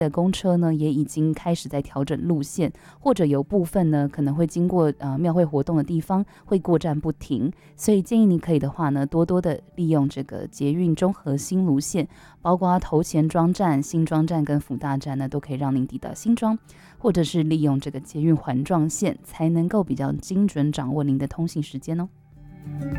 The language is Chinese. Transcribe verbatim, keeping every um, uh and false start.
的公车呢也已经开始在调整路线，或者有部分呢可能会经过呃庙会活动的地方会过站不停，所以建议你可以的话呢，多多的利用这个捷运中和新芦线，包括头前庄站、新庄站跟辅大站呢，都可以让您抵达新庄，或者是利用这个捷运环状线，才能够比较精准掌握您的通行时间哦。